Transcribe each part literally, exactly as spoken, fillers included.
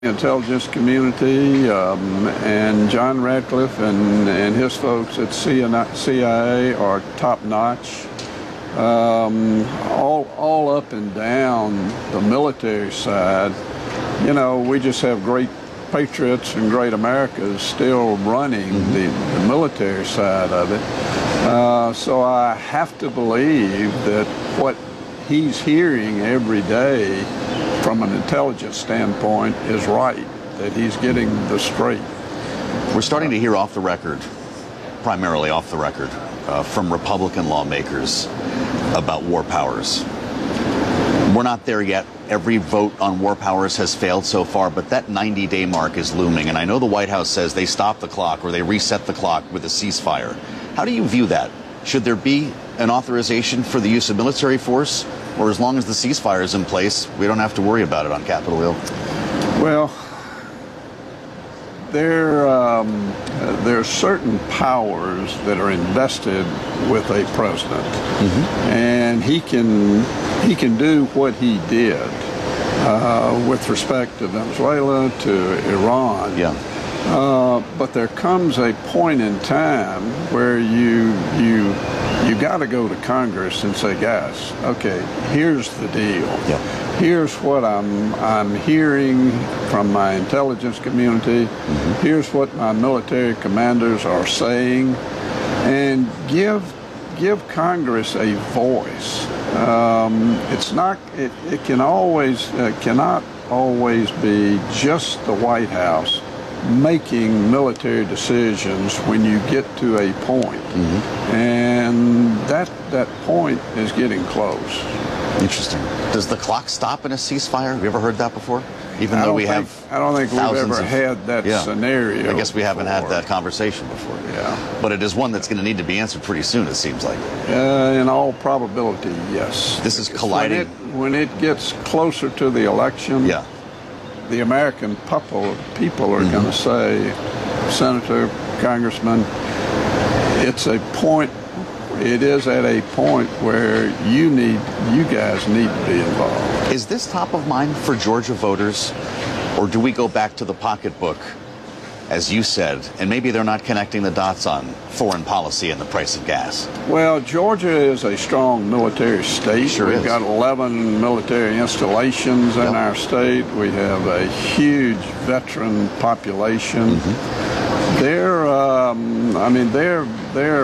intelligence community, um, and John Radcliffe and, and his folks at C I A are top-notch. Um, all, all up and down the military side, you know, we just have great patriots and great Americans still running mm-hmm. the, the military side of it. Uh, so I have to believe that what he's hearing every day from an intelligence standpoint is right, that he's getting the straight. We're starting to hear off the record, primarily off the record, uh, from Republican lawmakers about war powers. We're not there yet. Every vote on war powers has failed so far, but that ninety-day mark is looming. And I know the White House says they stop the clock or they reset the clock with a ceasefire. How do you view that? Should there be an authorization for the use of military force? Or as long as the ceasefire is in place, we don't have to worry about it on Capitol Hill? Well, there, um, uh, there are certain powers that are invested with a president. Mm-hmm. And he can, he can do what he did uh, with respect to Venezuela, to Iran. Yeah. Uh, but there comes a point in time where you you you got to go to Congress and say, guys, okay, here's the deal. Yeah. Here's what I'm I'm hearing from my intelligence community. Mm-hmm. Here's what my military commanders are saying, and give give Congress a voice. Um, it's not. It, it can always uh, cannot always be just the White House making military decisions when you get to a point. Mm-hmm. And that that point is getting close. Interesting. Does the clock stop in a ceasefire? Have you ever heard that before? Even I though we think, have I don't think we've ever of, had that yeah. scenario. I guess we haven't before. had that conversation before. Yeah. But it is one that's going to need to be answered pretty soon, it seems like. Uh, in all probability, yes. This is colliding. When it, when it gets closer to the election, yeah. the American people, people are mm-hmm. going to say, Senator, Congressman, it's a point, it is at a point where you need, you guys need to be involved. Is this top of mind for Georgia voters, or do we go back to the pocketbook, as you said, and maybe they're not connecting the dots on foreign policy and the price of gas? Well, Georgia is a strong military state. Sure We've is. got eleven military installations in yep. our state. We have a huge veteran population. Mm-hmm. They're, um, I mean, they're they're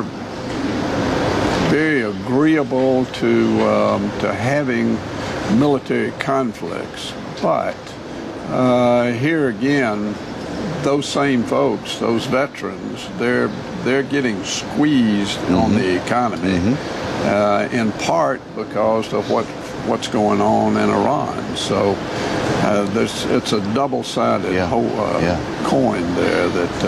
very agreeable to um, to having military conflicts, but uh, here again, those same folks, those veterans, they're they're getting squeezed mm-hmm. on the economy, mm-hmm. uh, in part because of what what's going on in Iran. So uh, there's it's a double-sided yeah. whole, uh, yeah. coin there. That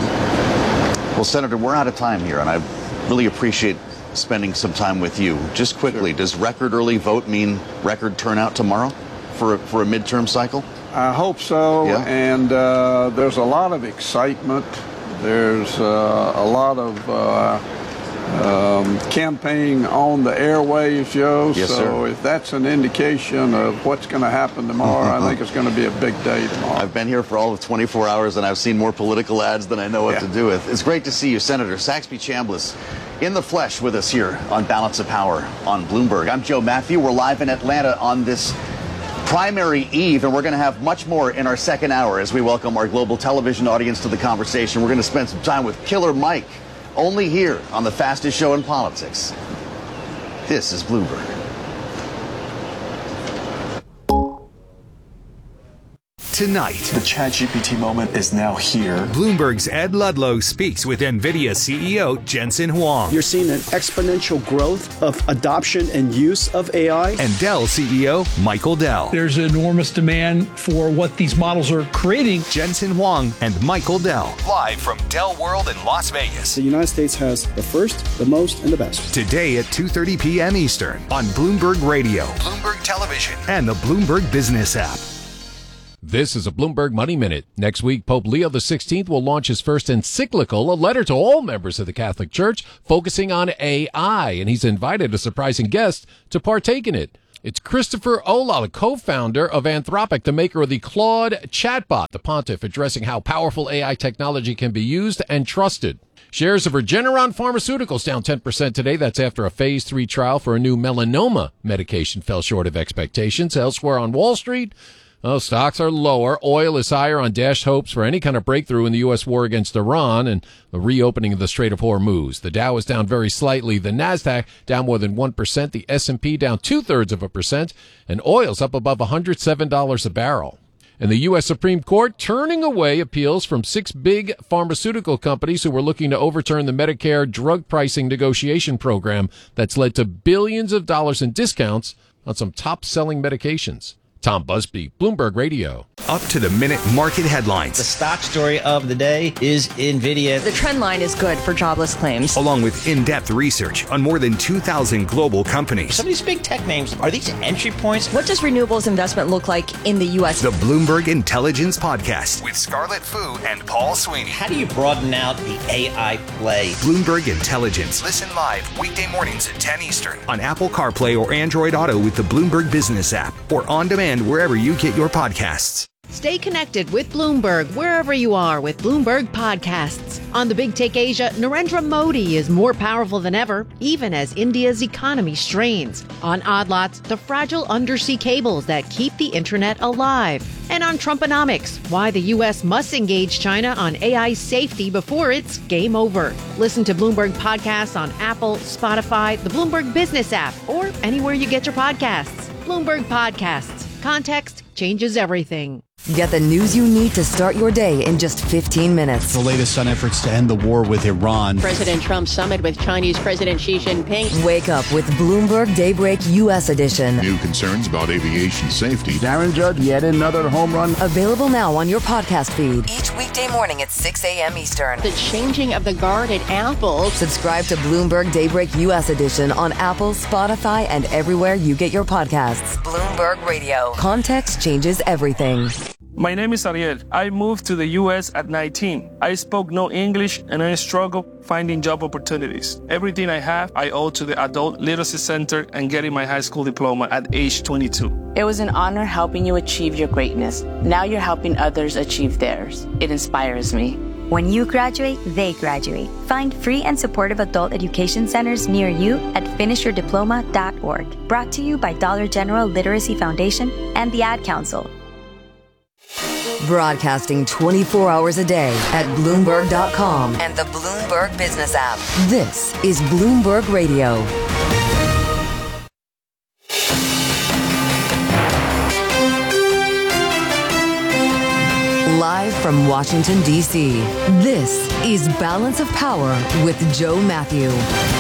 um, well, Senator, we're out of time here, and I really appreciate spending some time with you. Just quickly, sure. does record early vote mean record turnout tomorrow for a, for a midterm cycle? I hope so, yeah. and uh, there's a lot of excitement. There's uh, a lot of uh, um, campaigning on the airwaves, Joe. Yes, so sir. if that's an indication of what's going to happen tomorrow, I think it's going to be a big day tomorrow. I've been here for all of twenty-four hours, and I've seen more political ads than I know what yeah. to do with. It's great to see you, Senator Saxby Chambliss, in the flesh with us here on Balance of Power on Bloomberg. I'm Joe Matthew. We're live in Atlanta on this primary eve, and we're going to have much more in our second hour as we welcome our global television audience to the conversation. We're going to spend some time with Killer Mike, only here on the fastest show in politics. This is Bloomberg. Tonight, the ChatGPT moment is now here. Bloomberg's Ed Ludlow speaks with NVIDIA C E O Jensen Huang. You're seeing an exponential growth of adoption and use of A I. And Dell C E O Michael Dell. There's enormous demand for what these models are creating. Jensen Huang and Michael Dell, live from Dell World in Las Vegas. The United States has the first, the most, and the best. Today at two thirty p.m. Eastern on Bloomberg Radio, Bloomberg Television, and the Bloomberg Business app. This is a Bloomberg Money Minute. Next week, Pope Leo the sixteenth will launch his first encyclical, a letter to all members of the Catholic Church, focusing on A I, and he's invited a surprising guest to partake in it. It's Christopher Olah, the co-founder of Anthropic, the maker of the Claude chatbot, the pontiff addressing how powerful A I technology can be used and trusted. Shares of Regeneron Pharmaceuticals down ten percent today. That's after a phase three trial for a new melanoma medication fell short of expectations. Elsewhere on Wall Street, oh, stocks are lower. Oil is higher on dashed hopes for any kind of breakthrough in the U S war against Iran and the reopening of the Strait of Hormuz. The Dow is down very slightly. The Nasdaq down more than one percent. The S and P down two-thirds of a percent. And oil's up above one hundred seven dollars a barrel. And the U S Supreme Court turning away appeals from six big pharmaceutical companies who were looking to overturn the Medicare drug pricing negotiation program that's led to billions of dollars in discounts on some top-selling medications. Tom Busby, Bloomberg Radio. Up to the minute market headlines. The stock story of the day is NVIDIA. The trend line is good for jobless claims. Along with in-depth research on more than two thousand global companies. Some of these big tech names, are these entry points? What does renewables investment look like in the U S? The Bloomberg Intelligence Podcast with Scarlett Fu and Paul Sweeney. How do you broaden out the A I play? Bloomberg Intelligence. Listen live weekday mornings at ten Eastern on Apple CarPlay or Android Auto with the Bloomberg Business app or on demand wherever you get your podcasts. Stay connected with Bloomberg wherever you are with Bloomberg Podcasts. On the Big Take Asia, Narendra Modi is more powerful than ever, even as India's economy strains. On Odd Lots, the fragile undersea cables that keep the internet alive. And on Trumponomics, why the U S must engage China on A I safety before it's game over. Listen to Bloomberg Podcasts on Apple, Spotify, the Bloomberg Business app, or anywhere you get your podcasts. Bloomberg Podcasts. Context changes everything. Get the news you need to start your day in just fifteen minutes. The latest on efforts to end the war with Iran. President Trump's summit with Chinese President Xi Jinping. Wake up with Bloomberg Daybreak U S edition. New concerns about aviation safety. Darren Judd, yet another home run. Available now on your podcast feed. Each weekday morning at six a.m. Eastern. The changing of the guard at Apple. Subscribe to Bloomberg Daybreak U S edition on Apple, Spotify, and everywhere you get your podcasts. Bloomberg Radio. Context changes everything. My name is Ariel. I moved to the U S at nineteen. I spoke no English and I struggled finding job opportunities. Everything I have, I owe to the Adult Literacy Center and getting my high school diploma at age twenty-two. It was an honor helping you achieve your greatness. Now you're helping others achieve theirs. It inspires me. When you graduate, they graduate. Find free and supportive adult education centers near you at finish your diploma dot org. Brought to you by Dollar General Literacy Foundation and the Ad Council. Broadcasting twenty-four hours a day at Bloomberg dot com and the Bloomberg Business app. This is Bloomberg Radio. Live from Washington, D C, this is Balance of Power with Joe Matthew.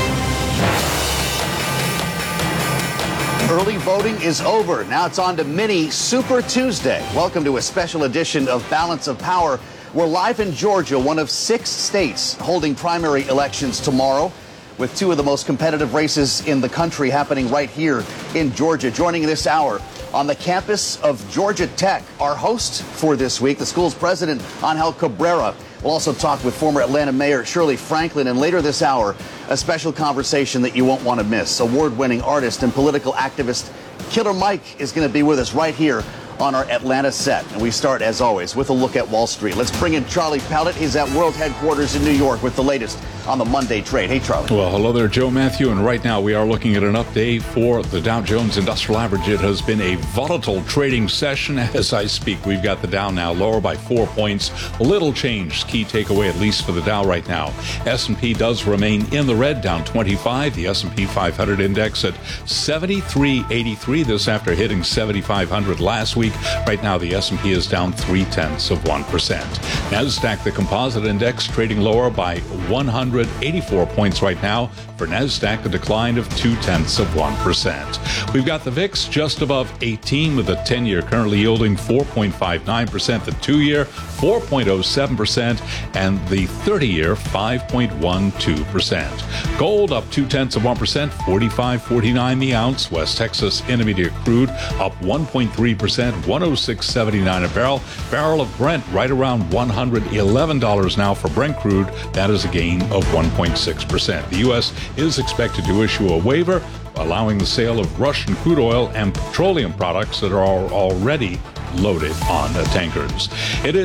Early voting is over. Now it's on to Mini Super Tuesday. Welcome to a special edition of Balance of Power. We're live in Georgia, one of six states holding primary elections tomorrow, with two of the most competitive races in the country happening right here in Georgia. Joining this hour on the campus of Georgia Tech, our host for this week, the school's president, Angel Cabrera. We'll also talk with former Atlanta Mayor Shirley Franklin, and later this hour, a special conversation that you won't want to miss. Award-winning artist and political activist Killer Mike is going to be with us right here on our Atlanta set. And we start, as always, with a look at Wall Street. Let's bring in Charlie Pellet. He's at World Headquarters in New York with the latest on the Monday trade. Hey, Charlie. Well, hello there, Joe Matthew. And right now we are looking at an update for the Dow Jones Industrial Average. It has been a volatile trading session. As I speak, we've got the Dow now lower by four points. A little change. Key takeaway, at least for the Dow right now. S and P does remain in the red, down twenty-five. The S and P five hundred index at seventy-three eighty-three. This after hitting seventy-five hundred last week. Right now, the S and P is down three-tenths of one percent. NASDAQ, the composite index, trading lower by one hundred eighty-four points right now. For NASDAQ, a decline of two-tenths of one percent. We've got the V I X just above eighteen with a ten-year currently yielding four point five nine percent, the two-year four point oh seven percent, and the thirty-year five point one two percent. Gold up two-tenths of one percent, forty-five forty-nine the ounce. West Texas Intermediate crude up one point three percent, one oh six seventy-nine a barrel. Barrel of Brent right around one hundred eleven dollars now for Brent crude. That is a gain of one point six percent. The U S is expected to issue a waiver allowing the sale of Russian crude oil and petroleum products that are already loaded on tankers. It is